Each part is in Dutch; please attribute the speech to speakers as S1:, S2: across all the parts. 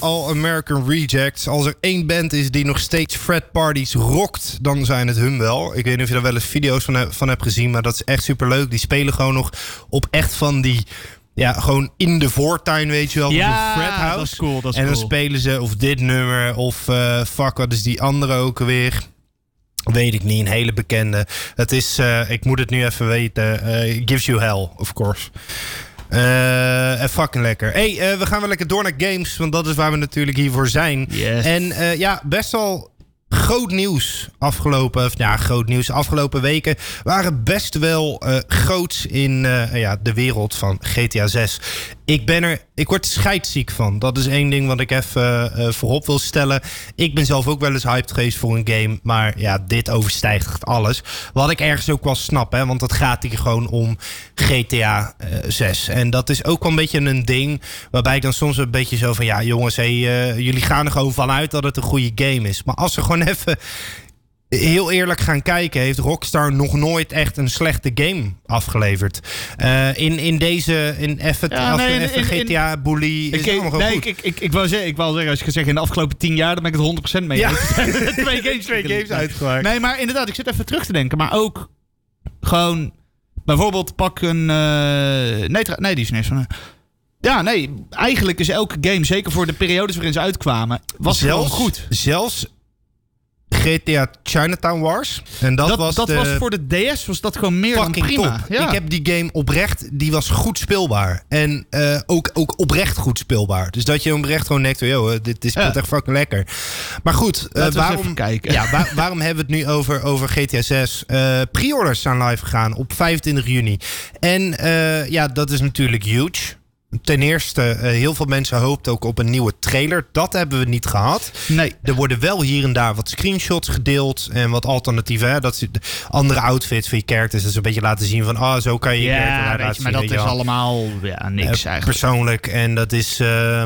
S1: All American Rejects. Als er één band is die nog steeds frat parties rockt, dan zijn het hun wel. Ik weet niet of je daar wel eens video's van hebt gezien, maar dat is echt superleuk. Die spelen gewoon nog op echt van die... Ja, gewoon in de voortuin, weet je wel.
S2: Ja,
S1: een frat house.
S2: dat is cool.
S1: En dan spelen ze of dit nummer of wat is die andere ook alweer? Weet ik niet, een hele bekende. Het is, ik moet het nu even weten. Gives You Hell, of course. Fucking lekker. We gaan wel lekker door naar games, want dat is waar we natuurlijk hiervoor zijn.
S2: Yes.
S1: En best wel groot nieuws afgelopen weken waren best wel groots in de wereld van GTA 6. Ik word scheidsziek van. Dat is één ding wat ik even voorop wil stellen. Ik ben zelf ook wel eens hyped geweest voor een game. Maar ja, dit overstijgt alles. Wat ik ergens ook wel snap. Hè, want het gaat hier gewoon om GTA 6. En dat is ook wel een beetje een ding. Waarbij ik dan soms een beetje zo van... Ja jongens, jullie gaan er gewoon vanuit dat het een goede game is. Maar als ze gewoon even... heel eerlijk gaan kijken, heeft Rockstar nog nooit echt een slechte game afgeleverd. In GTA-bully is het allemaal gewoon goed.
S2: Ik wou zeggen, als je gaat zeggen in de afgelopen 10 jaar, dan ben ik het 100% mee.
S1: Ja.
S2: twee games
S1: uitgemaakt.
S2: Nee, maar inderdaad, ik zit even terug te denken. Maar ook gewoon, bijvoorbeeld pak een... Nee, die is niet van... Ja, nee, eigenlijk is elke game, zeker voor de periodes waarin ze uitkwamen, was gewoon goed.
S1: Zelfs GTA Chinatown Wars. En dat was
S2: voor de DS was dat gewoon meer dan prima.
S1: Top.
S2: Ja.
S1: Ik heb die game oprecht, die was goed speelbaar. En ook oprecht goed speelbaar. Dus dat je oprecht gewoon denkt, dit is echt fucking lekker. Maar goed,
S2: waarom kijken?
S1: Ja, waarom hebben we het nu over GTA 6? Pre-orders zijn live gegaan op 25 juni. En dat is natuurlijk huge. Ten eerste, heel veel mensen hoopten ook op een nieuwe trailer. Dat hebben we niet gehad.
S2: Nee.
S1: Er worden wel hier en daar wat screenshots gedeeld. En wat alternatieven. Hè? Dat andere outfits van je characters. Dat is een beetje laten zien van... zo kan je je character laten zien.
S2: Maar dat is allemaal niks eigenlijk.
S1: Persoonlijk. En dat is...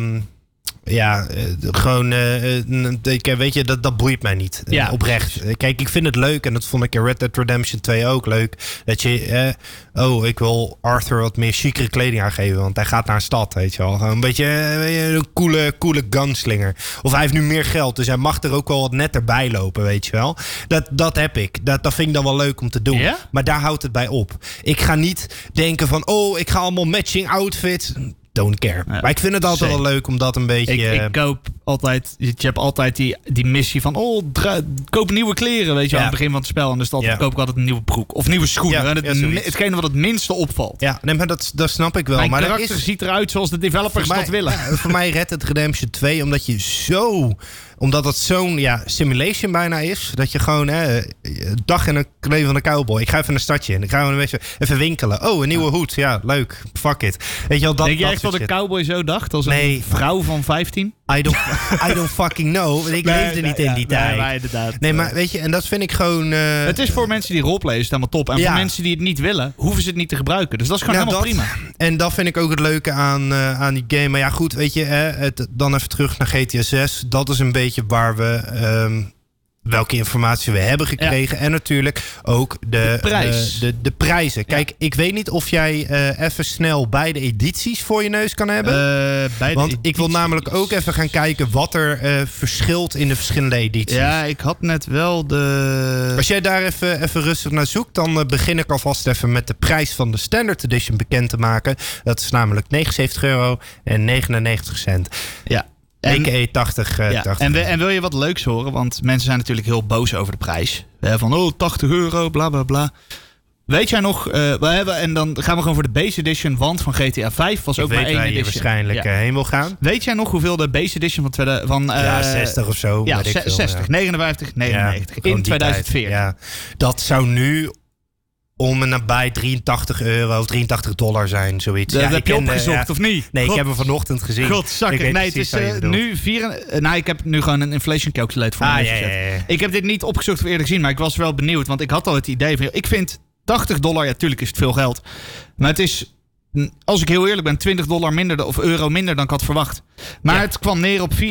S1: gewoon... weet je, dat boeit mij niet. Oprecht. Kijk, ik vind het leuk. En dat vond ik in Red Dead Redemption 2 ook leuk. Dat je... ik wil Arthur wat meer chicere kleding aangeven. Want hij gaat naar een stad, weet je wel. Gewoon een beetje een coole gunslinger. Of hij heeft nu meer geld. Dus hij mag er ook wel wat netter bij lopen, weet je wel. Dat heb ik. Dat vind ik dan wel leuk om te doen.
S2: Ja?
S1: Maar daar houdt het bij op. Ik ga niet denken van... ik ga allemaal matching outfits... Don't care. Ja, maar ik vind het altijd wel leuk om dat een beetje...
S2: Ik koop altijd... Je hebt altijd die missie van... koop nieuwe kleren, weet je aan het begin van het spel. En dus koop ik altijd een nieuwe broek. Of nieuwe schoenen. Hetgene wat het minste opvalt.
S1: Ja, nee, maar dat snap ik wel.
S2: Mijn
S1: maar
S2: karakter ziet eruit zoals de developers dat willen.
S1: Voor mij Red Dead Redemption 2, omdat het zo'n simulation bijna is. Dat je gewoon dag in een leven van een cowboy. Ik ga even naar een stadje in. Ik ga even winkelen. Een nieuwe hoed. Ja, leuk. Fuck it. Weet je wel,
S2: denk jij echt dat een cowboy zo dacht? Als een vrouw van 15?
S1: I don't fucking know. Ik leefde niet in die tijd.
S2: Nee, inderdaad.
S1: Nee, maar weet je, en dat vind ik gewoon...
S2: het is voor mensen die roleplayen helemaal top. En voor mensen die het niet willen, hoeven ze het niet te gebruiken. Dus dat is gewoon helemaal prima.
S1: En dat vind ik ook het leuke aan die game. Maar ja, goed, weet je, dan even terug naar GTA 6. Dat is een beetje waar we... welke informatie we hebben gekregen. En natuurlijk ook de prijzen. Kijk, ik weet niet of jij even snel beide edities voor je neus kan hebben. Want ik wil namelijk ook even gaan kijken wat er verschilt in de verschillende edities.
S2: Ja, ik had net wel de...
S1: Als jij daar even rustig naar zoekt, dan begin ik alvast even met de prijs van de Standard Edition bekend te maken. Dat is namelijk €79,99.
S2: Ja.
S1: A.k.a. 80.
S2: En wil je wat leuks horen? Want mensen zijn natuurlijk heel boos over de prijs. Van €80, bla bla bla. Weet jij nog... en dan gaan we gewoon voor de base edition. Want van GTA 5 was ook maar 1 edition.
S1: Waar je waarschijnlijk heen wil gaan.
S2: Weet jij nog hoeveel de base edition van
S1: 60 of zo.
S2: Ja, 60, 59, 99. In 2014.
S1: Ja. Dat zou nu... om en nabij €83 of $83 zijn, zoiets.
S2: Heb je opgezocht of niet?
S1: Nee, ik heb hem vanochtend gezien.
S2: Godzakker. Nee, het is nu ik heb nu gewoon een inflation calculator voor me gezet. Ik heb dit niet opgezocht of eerder gezien, maar ik was wel benieuwd. Want ik had al het idee van... Ik vind $80, ja, tuurlijk is het veel geld. Maar het is... Als ik heel eerlijk ben, €20 minder of euro minder dan ik had verwacht. Maar het kwam neer op $84,39.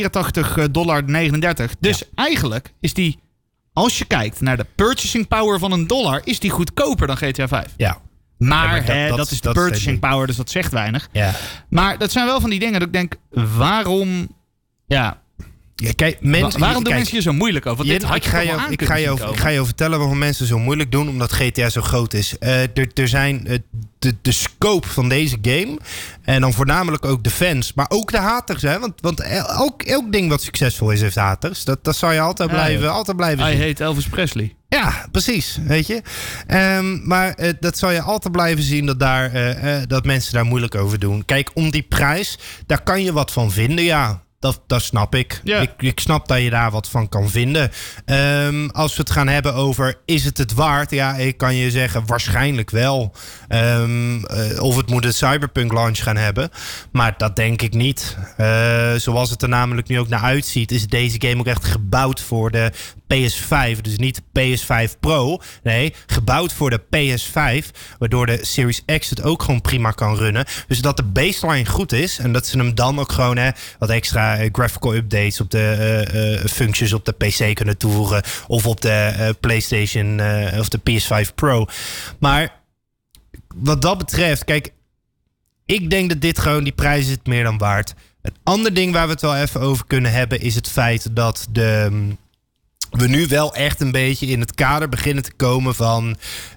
S2: Dus eigenlijk is die... Als je kijkt naar de purchasing power van $1... is die goedkoper dan GTA 5.
S1: Ja.
S2: Maar dat is de purchasing power, dus dat zegt weinig.
S1: Ja.
S2: Maar dat zijn wel van die dingen dat ik denk... Waarom Ja.
S1: Ja, kijk,
S2: waarom doen mensen hier zo moeilijk over? Want
S1: ik ga je vertellen waarom mensen zo moeilijk doen. Omdat GTA zo groot is. Er zijn de scope van deze game. En dan voornamelijk ook de fans. Maar ook de haters. Hè? Want elk ding wat succesvol is heeft haters. Dat zou je altijd blijven zien.
S2: Hij heet Elvis Presley.
S1: Ja, precies. Weet je. Maar dat zal je altijd blijven zien dat mensen daar moeilijk over doen. Kijk, om die prijs, daar kan je wat van vinden, ja. Dat snap ik.
S2: Ja.
S1: Ik snap dat je daar wat van kan vinden. Als we het gaan hebben over, is het waard? Ja, ik kan je zeggen, waarschijnlijk wel. Of het moet een Cyberpunk launch gaan hebben. Maar dat denk ik niet. Zoals het er namelijk nu ook naar uitziet, is deze game ook echt gebouwd voor de PS5. Dus niet de PS5 Pro. Nee, gebouwd voor de PS5. Waardoor de Series X het ook gewoon prima kan runnen. Dus dat de baseline goed is. En dat ze hem dan ook gewoon wat extra graphical updates op de functies op de PC kunnen toevoegen. Of op de PlayStation of de PS5 Pro. Maar wat dat betreft, kijk, ik denk dat dit gewoon, die prijs is het meer dan waard. Een ander ding waar we het wel even over kunnen hebben is het feit dat we nu wel echt een beetje in het kader beginnen te komen van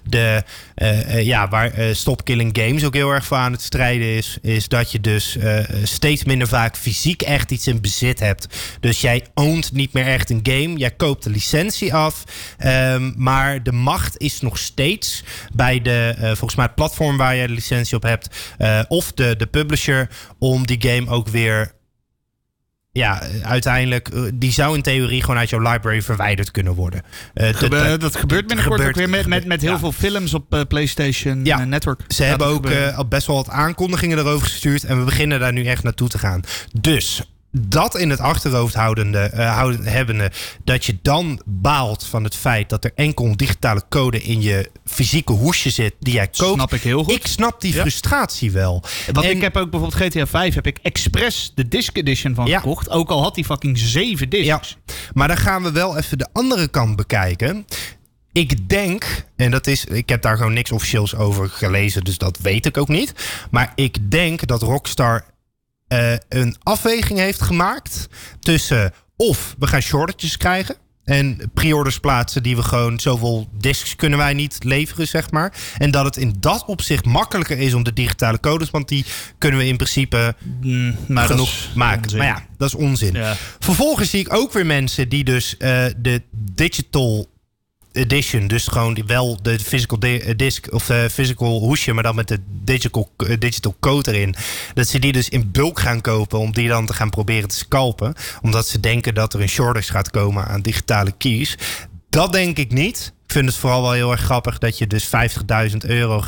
S1: waar Stop Killing Games ook heel erg voor aan het strijden is dat je dus steeds minder vaak fysiek echt iets in bezit hebt. Dus jij ownt niet meer echt een game. Jij koopt de licentie af. Maar de macht is nog steeds bij volgens mij het platform waar je de licentie op hebt, of de publisher, om die game ook weer. Ja, uiteindelijk, die zou in theorie gewoon uit jouw library verwijderd kunnen worden.
S2: Dat gebeurt binnenkort ook weer met heel veel films op PlayStation Network.
S1: Ze hebben ook al best wel wat aankondigingen erover gestuurd. En we beginnen daar nu echt naartoe te gaan. Dus dat in het achterhoofd hebbende, dat je dan baalt van het feit dat er enkel digitale code in je fysieke hoesje zit die jij koopt.
S2: Snap ik heel goed.
S1: Ik snap die frustratie wel.
S2: Want ik heb ook bijvoorbeeld GTA 5 heb ik expres de disc edition van gekocht. Ook al had die fucking 7 discs.
S1: Ja. Maar dan gaan we wel even de andere kant bekijken. Ik denk, en ik heb daar gewoon niks officieels over gelezen, dus dat weet ik ook niet. Maar ik denk dat Rockstar een afweging heeft gemaakt tussen of we gaan shortages krijgen en pre-orders plaatsen die we gewoon, zoveel discs kunnen wij niet leveren, zeg maar. En dat het in dat opzicht makkelijker is om de digitale codes, want die kunnen we in principe genoeg maken.
S2: Onzin.
S1: Maar ja, dat is onzin. Ja. Vervolgens zie ik ook weer mensen die dus de digital edition, dus gewoon wel de physical disc of physical hoesje, maar dan met de digital code erin, dat ze die dus in bulk gaan kopen om die dan te gaan proberen te scalpen, omdat ze denken dat er een shortage gaat komen aan digitale keys. Dat denk ik niet. Ik vind het vooral wel heel erg grappig dat je dus €50.000